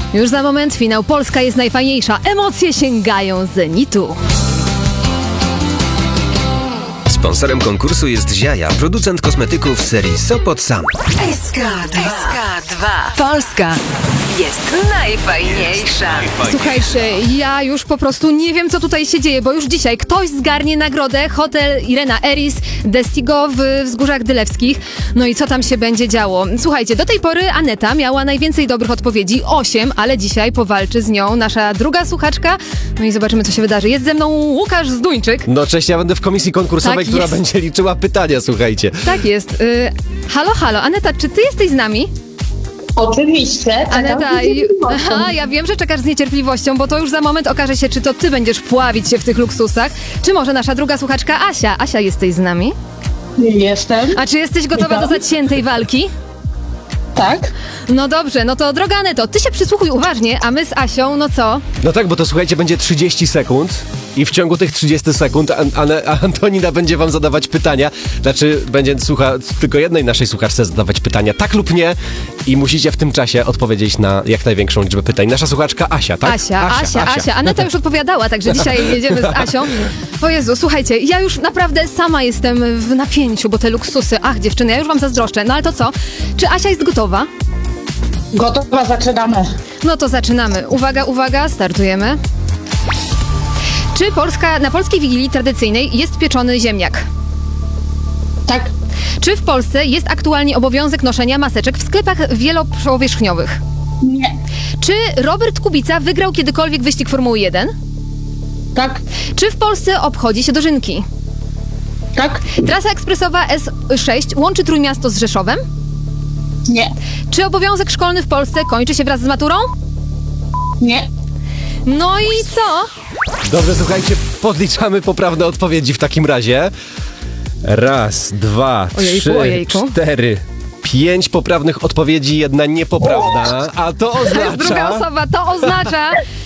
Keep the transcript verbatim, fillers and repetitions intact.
Już za moment finał. Polska jest najfajniejsza. Emocje sięgają zenitu. Sponsorem konkursu jest Ziaja, producent kosmetyków serii Sopot Sam. S K dwa. Polska jest najfajniejsza. Słuchajcie, ja już po prostu nie wiem, co tutaj się dzieje, bo już dzisiaj ktoś zgarnie nagrodę. Hotel Irena Eris Destigo w Wzgórzach Dylewskich. No i co tam się będzie działo? Słuchajcie, do tej pory Aneta miała najwięcej dobrych odpowiedzi, osiem, ale dzisiaj powalczy z nią nasza druga słuchaczka. No i zobaczymy, co się wydarzy. Jest ze mną Łukasz Zduńczyk. No cześć, ja będę w komisji konkursowej, Tak która jest. będzie liczyła pytania, słuchajcie. Tak jest. Y, halo, halo. Aneta, czy ty jesteś z nami? Oczywiście. Aneta, i- aha, ja wiem, że czekasz z niecierpliwością, bo to już za moment okaże się, czy to ty będziesz pławić się w tych luksusach, czy może nasza druga słuchaczka Asia. Asia, jesteś z nami? Jestem. A czy jesteś gotowa do zaciętej walki? Tak. No dobrze, no to droga Aneto, ty się przysłuchuj uważnie, a my z Asią, no co? No tak, bo to słuchajcie, będzie trzydzieści sekund i w ciągu tych trzydziestu sekund An- Ane- Antonina będzie wam zadawać pytania. Znaczy, będzie słucha tylko jednej naszej słuchaczce zadawać pytania, tak lub nie, i musicie w tym czasie odpowiedzieć na jak największą liczbę pytań. Nasza słuchaczka Asia, tak? Asia, Asia, Asia. Asia. Aneta już odpowiadała, także dzisiaj jedziemy z Asią. O Jezu, słuchajcie, ja już naprawdę sama jestem w napięciu, bo te luksusy, ach dziewczyny, ja już wam zazdroszczę. No ale to co? Czy Asia jest gotowa? Gotowa, zaczynamy. No to zaczynamy. Uwaga, uwaga, startujemy. Czy Polska, na polskiej wigilii tradycyjnej jest pieczony ziemniak? Tak. Czy w Polsce jest aktualnie obowiązek noszenia maseczek w sklepach wielopowierzchniowych? Nie. Czy Robert Kubica wygrał kiedykolwiek wyścig Formuły jeden? Tak. Czy w Polsce obchodzi się dożynki? Tak. Trasa ekspresowa S sześć łączy Trójmiasto z Rzeszowem? Nie. Czy obowiązek szkolny w Polsce kończy się wraz z maturą? Nie. No i co? Dobrze, słuchajcie, podliczamy poprawne odpowiedzi w takim razie. Raz, dwa, Ojejku, trzy, ojejku. cztery, pięć poprawnych odpowiedzi, jedna niepoprawna, a to To jest druga oznacza... osoba. To oznacza,